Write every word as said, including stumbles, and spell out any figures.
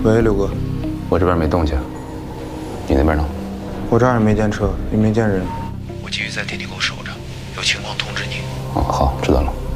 喂，刘哥， 我这边没动静，你那边呢？ 我这儿也没见车，也没见人。 我继续在电梯口守着，有情况通知你。 哦，好，知道了。